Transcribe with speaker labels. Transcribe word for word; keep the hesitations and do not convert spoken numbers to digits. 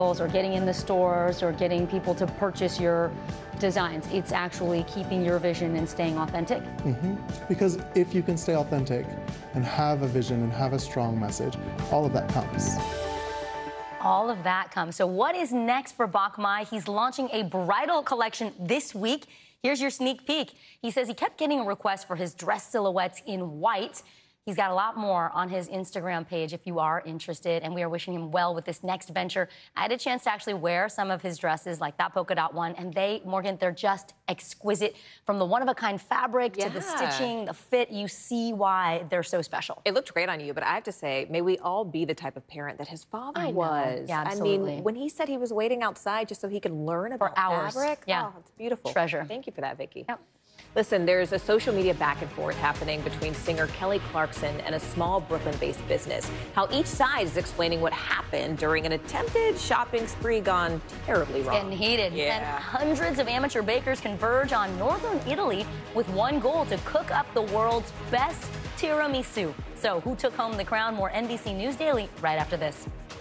Speaker 1: or getting in the stores or getting people to purchase your designs. It's actually keeping your vision and staying authentic.
Speaker 2: Mm-hmm. Because if you can stay authentic and have a vision and have a strong message, all of that comes.
Speaker 1: All of that comes. So what is next for Bach Mai? He's launching a bridal collection this week. Here's your sneak peek. He says he kept getting requests for his dress silhouettes in white. He's got a lot more on his Instagram page if you are interested, and we are wishing him well with this next venture. I had a chance to actually wear some of his dresses, like that polka dot one, and they, Morgan, they're just exquisite. From the one-of-a-kind fabric
Speaker 3: yeah.
Speaker 1: to the stitching, the fit, you see why they're so special.
Speaker 3: It looked great on you, but I have to say, may we all be the type of parent that his father
Speaker 1: I know.
Speaker 3: was.
Speaker 1: Yeah, absolutely.
Speaker 3: I mean, when he said he was waiting outside just so he could learn about
Speaker 1: for hours.
Speaker 3: fabric,
Speaker 1: yeah.
Speaker 3: oh, it's beautiful.
Speaker 1: Treasure.
Speaker 3: Thank you for that, Vicki.
Speaker 1: Yep.
Speaker 3: Listen, there's a social media back and forth happening between singer Kelly Clarkson and a small Brooklyn-based business. How each side is explaining what happened during an attempted shopping spree gone terribly wrong.
Speaker 1: Getting heated.
Speaker 3: Yeah.
Speaker 1: And hundreds of amateur bakers converge on northern Italy with one goal: to cook up the world's best tiramisu. So who took home the crown? More N B C News Daily right after this.